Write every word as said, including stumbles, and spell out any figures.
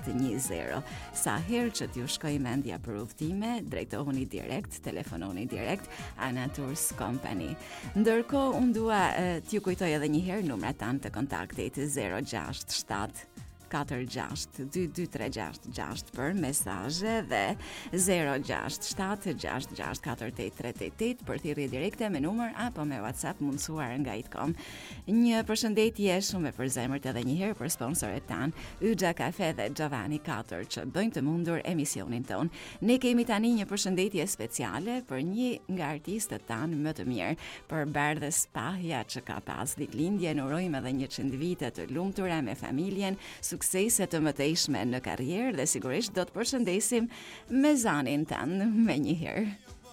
gjashtë një zero. Sa herë që t'ju shkoj mendja për udhëtime, drejtohuni direkt, telefononi direkt Anatours Company. Ndërkohë, unë dua uh, t'ju kujtoj edhe një herë numrat tanë të kontaktit zero gjashtë shtatë katër gjashtë dy dy tre gjashtë gjashtë për mesazhe dhe zero gjashtë shtatë gjashtë gjashtë katër tetë tre tetë tetë për thirrje direkte me numër apo me WhatsApp mundsuar nga Itcom. Një përshëndetje shumë e përzemërt edhe një herë për sponsorët tan, Yxha Cafe dhe Giovanni katër që bëjnë të mundur emisionin ton. Ne kemi tani një përshëndetje speciale për një nga artistët tan më të mirë, për Bardhës Pahja që ka pas ditëlindje. Në urojmë edhe një qind vite të lumtura me familjen, suksese të mëtejshme në karrierë dhe sigurisht do të përshëndesim me zanin tanë me një herë.